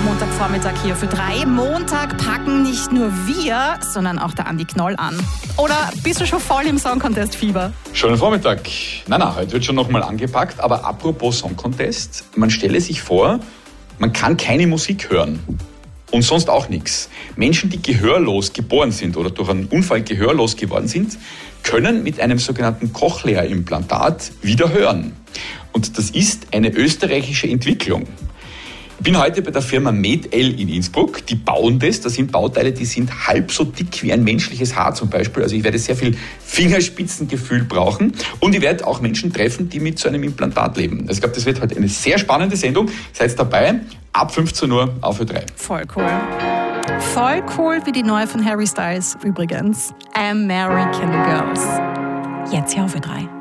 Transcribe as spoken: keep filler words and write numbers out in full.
Montagvormittag hier für drei. Montag packen nicht nur wir, sondern auch der Andi Knoll an. Oder bist du schon voll im Song Contest Fieber? Schönen Vormittag. Nein, nein, heute wird schon nochmal angepackt. Aber apropos Song Contest, man stelle sich vor, man kann keine Musik hören. Und sonst auch nichts. Menschen, die gehörlos geboren sind oder durch einen Unfall gehörlos geworden sind, können mit einem sogenannten Cochlea-Implantat wieder hören. Und das ist eine österreichische Entwicklung. Ich bin heute bei der Firma MedL in Innsbruck. Die bauen das. Das sind Bauteile, die sind halb so dick wie ein menschliches Haar zum Beispiel. Also ich werde sehr viel Fingerspitzengefühl brauchen. Und ich werde auch Menschen treffen, die mit so einem Implantat leben. Also ich glaube, das wird heute eine sehr spannende Sendung. Seid dabei. Ab fünfzehn Uhr auf Ö drei. Voll cool. Voll cool wie die neue von Harry Styles übrigens. American Girls. Jetzt hier auf Ö drei.